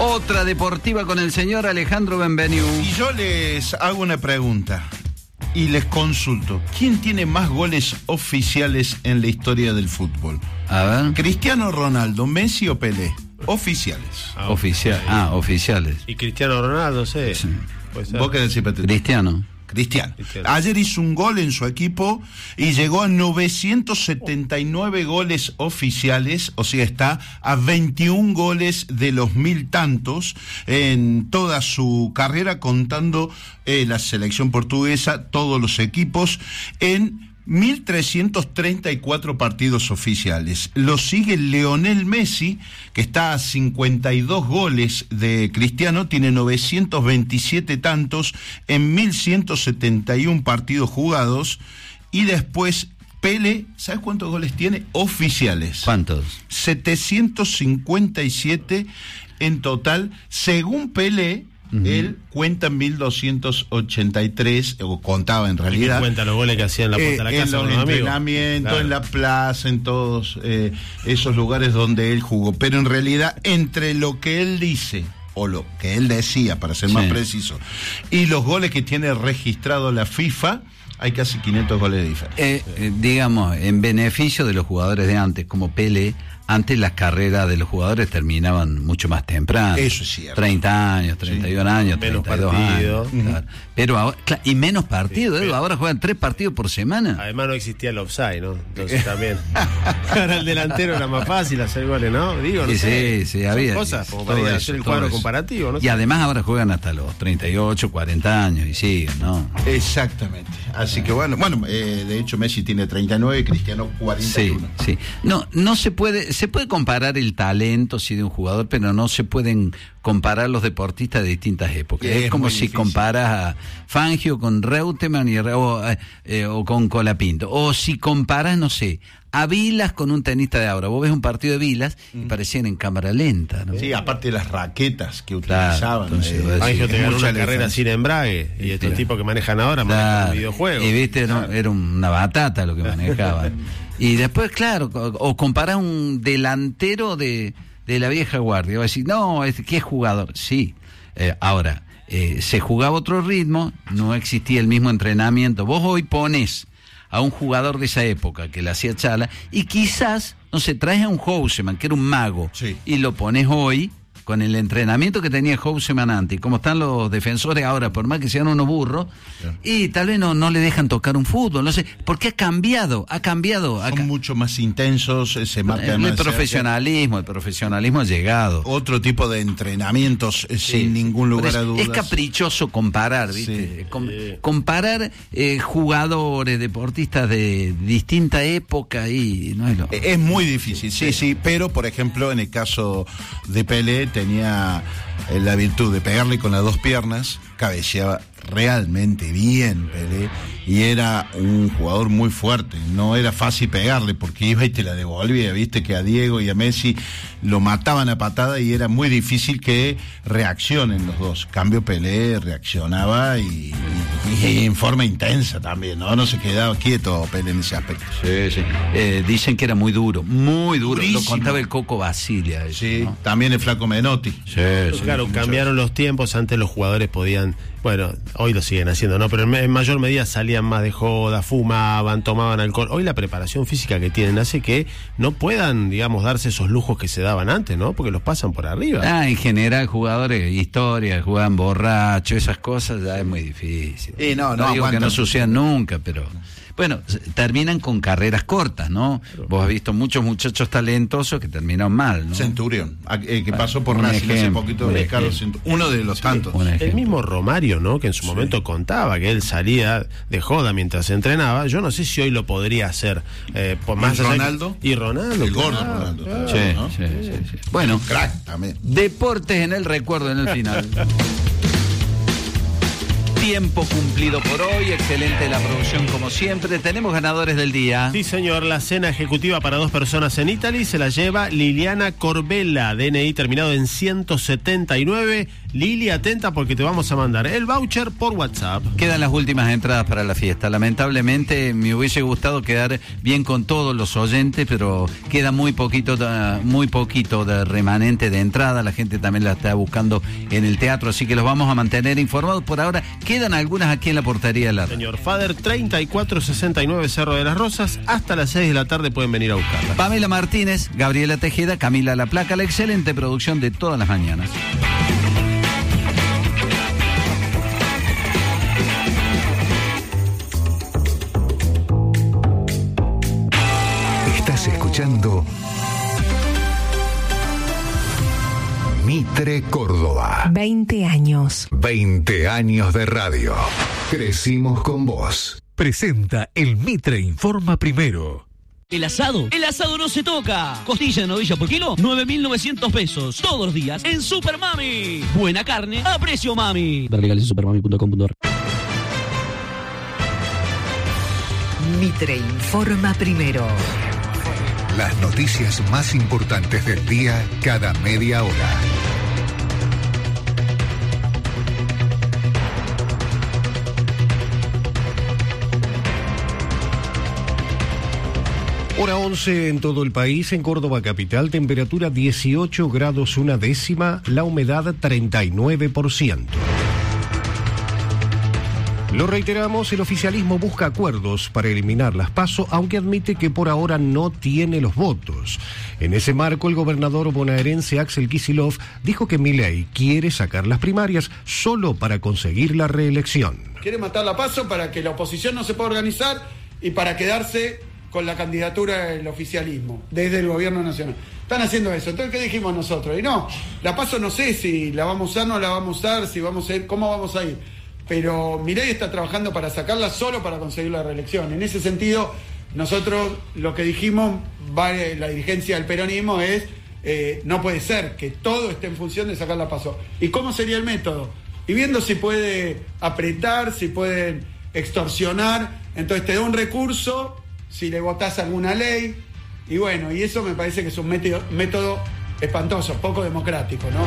Otra deportiva con el señor Alejandro Benveniu. Y yo les hago una pregunta y les consulto. ¿Quién tiene más goles oficiales en la historia del fútbol? A ver. ¿Cristiano Ronaldo, Messi o Pelé? Oficiales. Oficiales. Y Cristiano Ronaldo, sí. ¿Vos qué decís, Petete? Cristiano. Ayer hizo un gol en su equipo y llegó a 979 goles oficiales, o sea, está a 21 goles de los 1000 tantos en toda su carrera, contando la selección portuguesa, todos los equipos, en 1.334 partidos oficiales. Lo sigue Lionel Messi, que está a 52 goles de Cristiano, tiene 927 tantos en 1.171 partidos jugados. Y después Pelé, ¿sabes cuántos goles tiene oficiales? ¿Cuántos? 757 en total. Según Pelé, él cuenta 1.283, o contaba en realidad. Cuenta los goles que hacía en la puerta de la casa. En los entrenamientos, claro, en la plaza, en todos esos lugares donde él jugó. Pero en realidad, entre lo que él dice, o lo que él decía, para ser más preciso, y los goles que tiene registrado la FIFA, hay casi 500 goles de diferencia. Digamos, en beneficio de los jugadores de antes, como Pelé, antes las carreras de los jugadores terminaban mucho más temprano. Eso es cierto. 30 años, 31 años, menos 32 partido. años. Claro. Pero ahora, y menos partidos, ahora juegan 3 partidos por semana. Además no existía el offside, ¿no? Entonces también. Para el delantero era más fácil hacer goles, ¿no? Digo, no sé. Sí, había. Cosas como para hacer el cuadro comparativo, ¿no? Y además ahora juegan hasta los 38, 40 años y siguen, ¿no? Exactamente. Así que bueno, de hecho Messi tiene 39 y Cristiano 41. Sí. No se puede comparar el talento de un jugador, pero no se pueden comparar los deportistas de distintas épocas. Es como si comparas a Fangio con Reutemann o con Colapinto, o si comparas, no sé, a Vilas con un tenista de ahora. Vos ves un partido de Vilas y parecían en cámara lenta, ¿no? Sí, aparte de las raquetas que utilizaban. Fangio te ganó una carrera sin embrague, y estos tipos que manejan ahora manejan videojuegos. Y viste, era una batata lo que manejaban. Y después, claro, o comparás un delantero de la vieja guardia, vas a decir, no, ¿qué jugador? Sí, ahora, se jugaba otro ritmo, no existía el mismo entrenamiento. Vos hoy pones a un jugador de esa época que le hacía chala, y quizás, no sé, traes a un Houseman, que era un mago, y lo pones hoy con el entrenamiento que tenía Houseman antes, como están los defensores ahora, por más que sean unos burros, y tal vez no le dejan tocar un fútbol, no sé, porque ha cambiado. Son mucho más intensos, se marca más. El profesionalismo ha llegado. Otro tipo de entrenamientos, sin ningún lugar a dudas. Es caprichoso comparar, ¿viste? Comparar jugadores, deportistas de distinta época, y no es lo... Es muy difícil, sí, pero por ejemplo, en el caso de Pelé, tenía la virtud de pegarle con las dos piernas, cabeceaba realmente bien Pelé, y era un jugador muy fuerte, no era fácil pegarle porque iba y te la devolvía, viste que a Diego y a Messi lo mataban a patada y era muy difícil que reaccionen los dos. Cambio Pelé reaccionaba y en forma intensa también, no se quedaba quieto Pelé en ese aspecto. Sí. Dicen que era muy duro, Durísimo. Lo contaba el Coco Basilia eso, ¿no? También el Flaco Menotti. Claro, cambiaron los tiempos. Antes los jugadores podían, bueno, hoy lo siguen haciendo, ¿no? Pero en mayor medida salían más de joda, fumaban, tomaban alcohol. Hoy la preparación física que tienen hace que no puedan, digamos, darse esos lujos que se daban antes, ¿no? Porque los pasan por arriba. En general, jugadores, historia, juegan borrachos, esas cosas ya es muy difícil. No digo que no sucedan nunca, pero... Bueno, terminan con carreras cortas, ¿no? Vos has visto muchos muchachos talentosos que terminaron mal, ¿no? Centurión, que pasó por Racing hace poquito, Ricardo Centurión, uno de los tantos. El mismo Romario, ¿no? Que en su momento contaba que él salía de joda mientras entrenaba. Yo no sé si hoy lo podría hacer. Por más Ronaldo. Y Ronaldo. El gordo Ronaldo. Claro. Sí. Bueno, crack también. Deportes en el recuerdo en el final. Tiempo cumplido por hoy, excelente la producción como siempre. Tenemos ganadores del día. Sí, señor, la cena ejecutiva para 2 personas en Italy se la lleva Liliana Corbella, DNI terminado en 179. Lili, atenta porque te vamos a mandar el voucher por WhatsApp. Quedan las últimas entradas para la fiesta. Lamentablemente me hubiese gustado quedar bien con todos los oyentes, pero queda muy poquito de remanente de entrada. La gente también la está buscando en el teatro, así que los vamos a mantener informados. Por ahora quedan algunas aquí en la portería de la radio. Señor Fader, 3469 Cerro de las Rosas, hasta las 6 de la tarde pueden venir a buscarla. Pamela Martínez, Gabriela Tejeda, Camila La Placa, la excelente producción de todas las mañanas. Estás escuchando Mitre Córdoba. 20 años. 20 años de radio. Crecimos con vos. Presenta el Mitre Informa Primero. ¿El asado? El asado no se toca. Costilla de novilla por kilo, 9.900 pesos. Todos los días en Super Mami. Buena carne a precio mami. Ver legales en supermami.com.ar. Mitre Informa Primero. Las noticias más importantes del día cada media hora. Hora 11 en todo el país. En Córdoba capital, temperatura 18 grados una décima, la humedad 39%. Lo reiteramos, el oficialismo busca acuerdos para eliminar las PASO, aunque admite que por ahora no tiene los votos. En ese marco, el gobernador bonaerense Axel Kicillof dijo que Milei quiere sacar las primarias solo para conseguir la reelección. Quiere matar la PASO para que la oposición no se pueda organizar y para quedarse con la candidatura del oficialismo desde el gobierno nacional. Están haciendo eso. Entonces, ¿qué dijimos nosotros? Y no, la PASO no sé si la vamos a usar, no la vamos a usar, si vamos a ir, cómo vamos a ir. Pero Milei está trabajando para sacarla solo para conseguir la reelección. En ese sentido, nosotros lo que dijimos, la dirigencia del peronismo es, no puede ser que todo esté en función de sacar la PASO. ¿Y cómo sería el método? Y viendo si puede apretar, si pueden extorsionar, entonces te da un recurso, si le votás alguna ley, y bueno, y eso me parece que es un método espantoso, poco democrático, ¿no?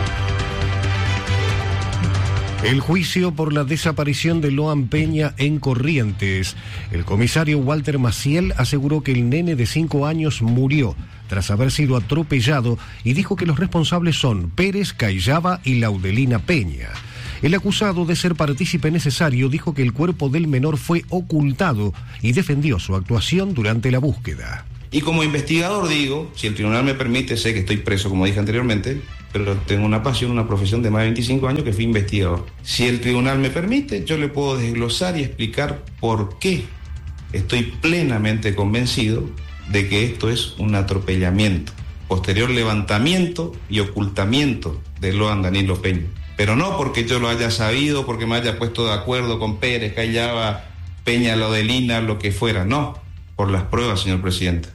El juicio por la desaparición de Loan Peña en Corrientes. El comisario Walter Maciel aseguró que el nene de 5 años murió tras haber sido atropellado y dijo que los responsables son Pérez, Cayaba y Laudelina Peña. El acusado de ser partícipe necesario dijo que el cuerpo del menor fue ocultado y defendió su actuación durante la búsqueda. Y como investigador digo, si el tribunal me permite, sé que estoy preso como dije anteriormente, pero tengo una pasión, una profesión de más de 25 años que fui investigador. Si el tribunal me permite, yo le puedo desglosar y explicar por qué estoy plenamente convencido de que esto es un atropellamiento, posterior levantamiento y ocultamiento de Loan Danilo Peña. Pero no porque yo lo haya sabido, porque me haya puesto de acuerdo con Pérez, Cayaba, Peña, Laudelina, lo que fuera, no, por las pruebas, señor presidente.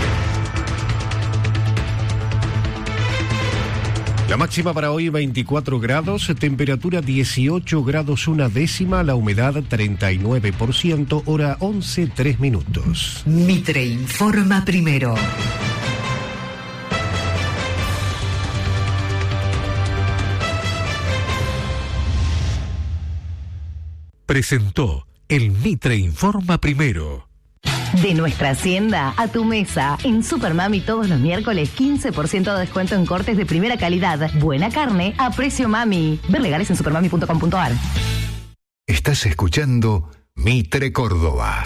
La máxima para hoy 24 grados, temperatura 18 grados una décima, la humedad 39%, hora 11, 3 minutos. Mitre Informa Primero. Presentó el Mitre Informa Primero. De nuestra hacienda a tu mesa. En Super Mami todos los miércoles 15% de descuento en cortes de primera calidad. Buena carne a precio mami. Ver legales en supermami.com.ar. Estás escuchando Mitre Córdoba.